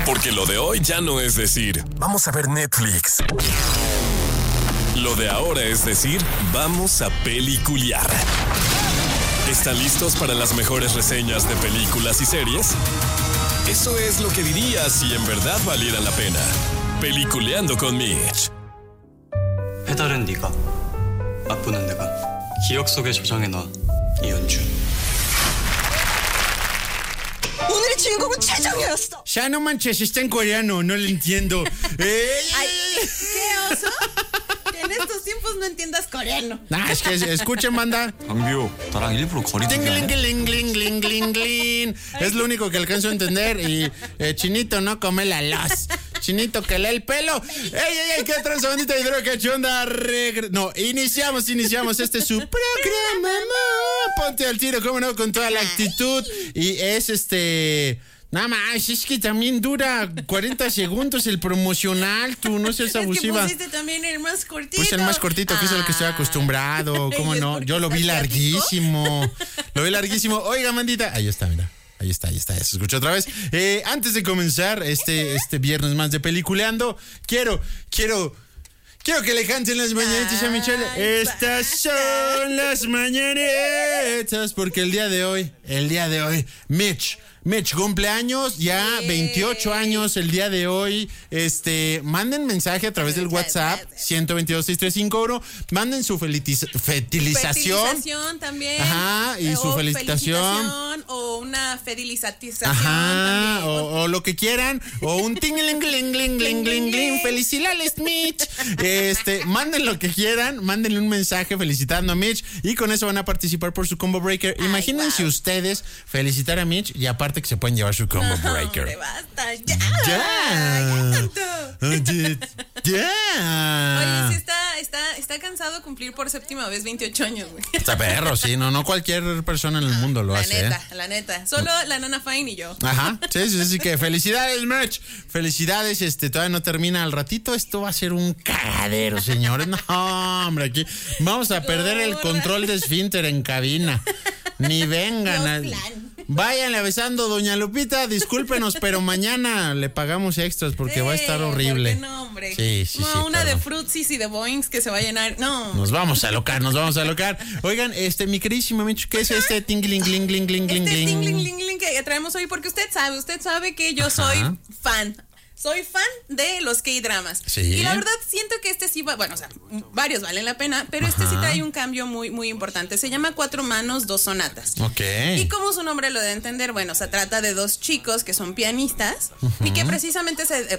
Porque lo de hoy ya no es decir, vamos a ver Netflix. Lo de ahora es decir, vamos a peliculear. ¿Están listos para las mejores reseñas de películas y series? Eso es lo que diría si en verdad valiera la pena. Peliculeando con Mitch. 페달은 네가, 앞부는 내가. 기억 속에 저장해놔, 이현주. 오늘의 주인공은 최정이었어. Ya no manches, está en coreano, no lo entiendo. Ay, ¿qué oso? Que en estos tiempos no entiendas coreano. Es que escuchen, banda. 강비호, 나랑 일부러 거리 두기 아니야? Tingling. Es lo único que alcanzo a entender. Y Chinito no come la los. Chinito que lee el pelo. ¡Ey! ¿Qué tranza, bandita hidro? ¿Qué chonda? No, iniciamos. Este es su programa, amor. Ponte al tiro, cómo no, con toda la actitud. Y es nada más, es que también dura 40 segundos el promocional, tú no seas abusiva. Es que pusiste también el más cortito. Puse el más cortito, que es a lo que estoy acostumbrado, ¿cómo no? Yo lo vi larguísimo. Oiga, mandita, ahí está, mira. Ahí está, ya se escuchó otra vez. Antes de comenzar este viernes más de Peliculeando, quiero que le canten las mañanitas a Michelle. Estas son las mañanitas, porque el día de hoy, Mitch cumpleaños, ya 28 años el día de hoy. Manden mensaje a través del WhatsApp 122-6351. Manden su fetilización también. Ajá, y su felicitación. O una fetilización. Ajá, o lo que quieran. O un tingling. Felicidades, Mitch. Manden lo que quieran. Mándenle un mensaje felicitando a Mitch. Y con eso van a participar por su combo breaker. Imagínense ustedes felicitar a Mitch y aparte que se pueden llevar su combo breaker. Hombre, basta, ya tanto. Ya. Oye, sí está cansado cumplir por séptima vez 28 años, güey. Está perro, sí, no cualquier persona en el mundo lo hace. La neta. Solo la Nana Fine y yo. Ajá, sí, que felicidades, Mitch. Felicidades, todavía no termina al ratito. Esto va a ser un cagadero, señores. No, hombre, aquí vamos a perder el control de esfínter en cabina. Ni vengan. Váyanle avisando, doña Lupita, discúlpenos, pero mañana le pagamos extras porque va a estar horrible. ¿Por qué no, hombre? Sí. Una perdón. de Fruitsis y de Boings que se va a llenar. No. Nos vamos a alocar. Oigan, mi queridísima Mitch, ¿qué es este tingling? Tingling que traemos hoy, porque usted sabe que yo soy fan. Soy fan de los K-dramas. Sí. Y la verdad siento que sí va, varios valen la pena, pero sí trae un cambio muy, muy importante. Se llama 4 manos, 2 sonatas. Ok. Y como su nombre lo debe entender, se trata de 2 chicos que son pianistas y que precisamente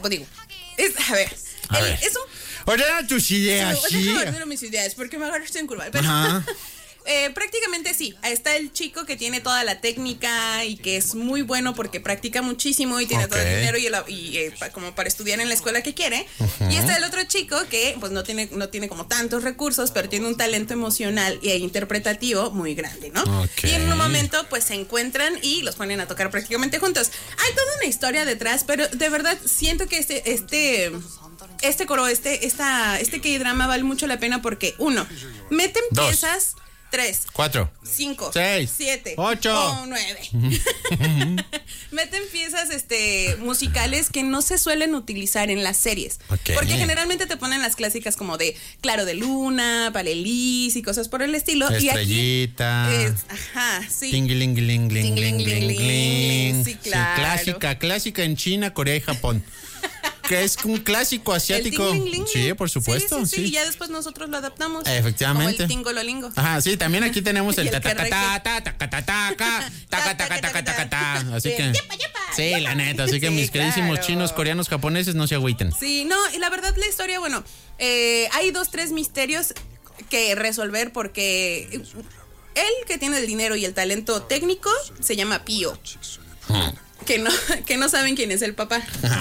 es un... Ordena tus ideas, sí. Déjame ordenar mis ideas porque me agarraste en curva. Pero, prácticamente sí. Está el chico que tiene toda la técnica y que es muy bueno porque practica muchísimo y tiene todo el dinero y como para estudiar en la escuela que quiere. Y está el otro chico que pues no tiene como tantos recursos, pero tiene un talento emocional e interpretativo muy grande, ¿no? Y en un momento pues se encuentran y los ponen a tocar prácticamente juntos. Hay toda una historia detrás, pero de verdad siento que este K-drama vale mucho la pena porque 1, meten piezas 3, 4, 5, 6, 7, 8, 9. Meten piezas musicales que no se suelen utilizar en las series. Porque generalmente te ponen las clásicas como de Claro de Luna, Palelis y cosas por el estilo. Estrellita. Y aquí sí. Tingling. Sí, claro. Sí, clásica en China, Corea y Japón. Que es un clásico asiático. Sí, por supuesto. Sí. Y ya después nosotros lo adaptamos. Efectivamente. Como el tingololingo. Ajá, sí, también aquí tenemos el ta-ta-ta-ta. Así que. Sí, la neta. Así que mis queridísimos chinos, coreanos, japoneses, no se agüiten. Sí, no, y la verdad la historia, hay 2-3 misterios que resolver porque él que tiene el dinero y el talento técnico se llama Pío. Que no saben quién es el papá.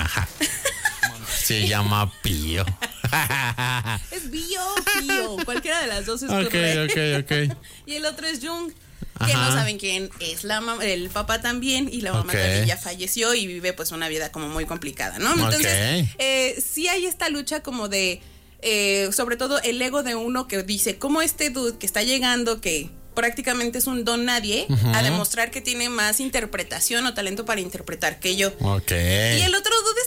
Se llama Pío. Es Pío. Cualquiera de las dos es correcto. Ok. Y el otro es Jung, que no saben quién es el papá también, y la mamá también ya falleció y vive pues una vida como muy complicada, ¿no? Entonces, sí hay esta lucha como de, sobre todo el ego de uno que dice, ¿cómo este dude que está llegando, que prácticamente es un don nadie, a demostrar que tiene más interpretación o talento para interpretar que yo? Y el otro dude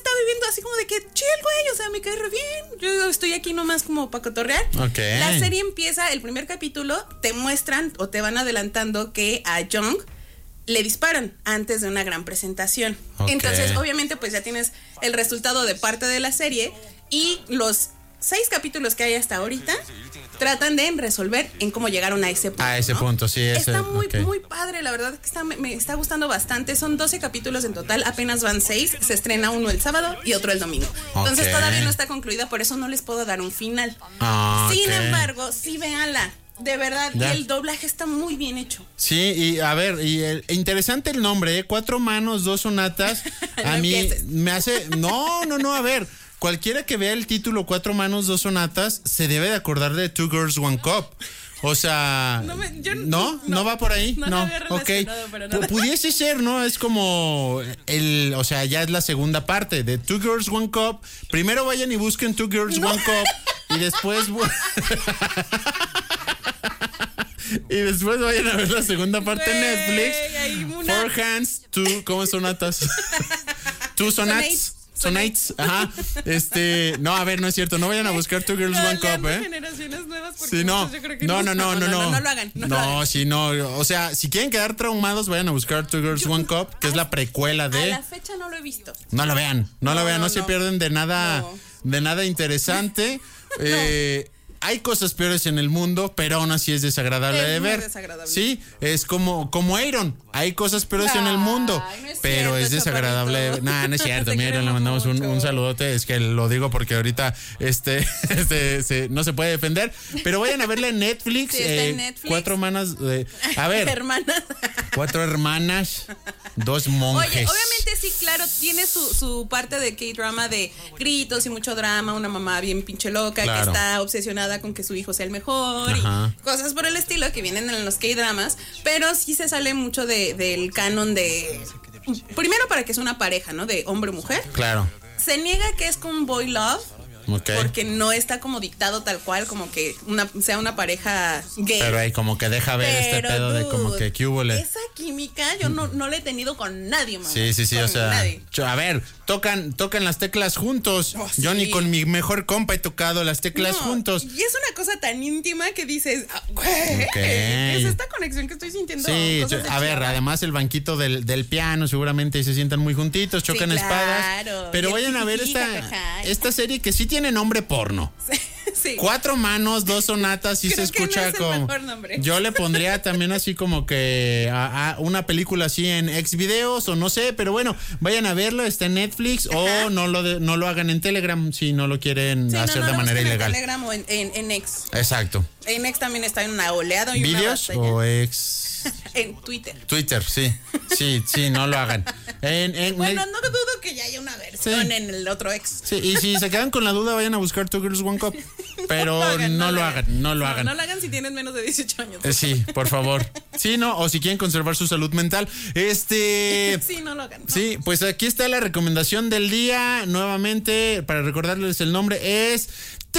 el güey, o sea, me cae re bien. Yo estoy aquí nomás como para cotorrear. Okay. La serie empieza, el primer capítulo, te muestran o te van adelantando que a Jung le disparan antes de una gran presentación. Okay. Entonces, obviamente, pues ya tienes el resultado de parte de la serie y los 6 capítulos que hay hasta ahorita tratan de resolver en cómo llegaron a ese punto. A ese punto, sí. Está muy padre, la verdad que me está gustando bastante. Son 12 capítulos en total, apenas van 6. Se estrena uno el sábado y otro el domingo. Entonces todavía no está concluida, por eso no les puedo dar un final. Sin embargo, sí, véanla. De verdad, y el doblaje está muy bien hecho. Sí, y a ver, interesante el nombre, 4 manos, 2 sonatas. A mí me hace... No, a ver... Cualquiera que vea el título 4 manos, 2 sonatas, se debe de acordar de Two Girls, One Cup. O sea, ¿no va por ahí? No, ok. Pudiese ser, ¿no? Es como o sea, ya es la segunda parte de Two Girls, One Cup. Primero vayan y busquen Two Girls, One Cup y después... Y después vayan a ver la segunda parte en Netflix. Four Hands, ¿cómo es sonatas? Two Sonates. Sonates, ajá. No, a ver, no es cierto. No vayan a buscar Two Girls, One Cup, generaciones nuevas porque sí, no. Yo creo que no lo hagan. No, sí, no. O sea, si quieren quedar traumados, vayan a buscar Two Girls, One Cup, que es la precuela de... A la fecha no lo he visto. No lo vean, no se pierden de nada, de nada interesante. Hay cosas peores en el mundo, pero aún así es desagradable de ver. Desagradable. Sí, es como Iron. Hay cosas peores en el mundo, pero es desagradable de ver. No es cierto. Mira, le mandamos un saludote. Es que lo digo porque ahorita no se puede defender. Pero vayan a verla en Netflix. Sí, está en Netflix. 4 hermanas. A ver. Hermanas. 4 hermanas. 2 monjes. Oye, obviamente sí, claro, tiene su parte de K-drama de gritos y mucho drama, una mamá bien pinche loca que está obsesionada con que su hijo sea el mejor y cosas por el estilo que vienen en los K-dramas, pero sí se sale mucho del canon de... Primero para que es una pareja, ¿no? De hombre-mujer. Claro. Se niega que es con boy love. Okay. Porque no está como dictado tal cual, como que sea una pareja gay. Pero ahí como que deja ver este pedo de como que ¿qué hubo? Esa química yo no la he tenido con nadie, mamá. Sí, o sea, nadie. A ver, tocan las teclas juntos. Yo ni con mi mejor compa he tocado las teclas juntos. Y es una cosa tan íntima que dices, güey, es esta conexión que estoy sintiendo. Sí, a ver, además el banquito del piano, seguramente se sientan muy juntitos, chocan espadas. Pero vayan a ver esta serie que sí tiene nombre porno. Sí. 4 manos, 2 sonatas, y se escucha no es el mejor nombre. Yo le pondría también así como que a una película así en Xvideos o no sé, pero bueno, vayan a verlo, está en Netflix. O no lo hagan en Telegram si no lo quieren hacer de manera ilegal. En Telegram o en X. Exacto. En X también está en una oleada y ¿Videos una o X? En Twitter. Twitter, sí, no lo hagan. Bueno, no dudo que ya haya una versión en el otro X. Sí, y si se quedan con la duda, vayan a buscar Two Girls, One Cup. Pero no lo hagan. No lo hagan si tienen menos de 18 años. Sí, por favor. Sí, no, o si quieren conservar su salud mental. Sí, no lo hagan. No. Sí, pues aquí está la recomendación del día. Nuevamente, para recordarles el nombre, es...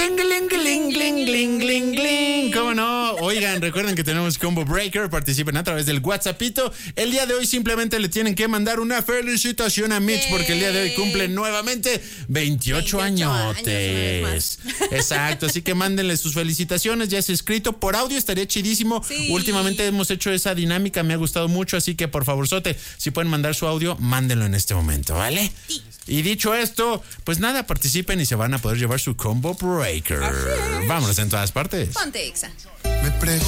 ¿Cómo no? Oigan, recuerden que tenemos Combo Breaker. Participen a través del WhatsAppito. El día de hoy simplemente le tienen que mandar una felicitación a Mitch, porque el día de hoy cumple nuevamente 28 añotes. Exacto, así que mándenle sus felicitaciones. Ya se ha escrito por audio, estaría chidísimo. Sí. Últimamente hemos hecho esa dinámica, me ha gustado mucho, así que por favorzote, si pueden mandar su audio, mándenlo en este momento, ¿vale? Sí. Y dicho esto, pues nada, participen y se van a poder llevar su Combo Breaker. Vámonos en todas partes. Ponte Exa. Me pregunto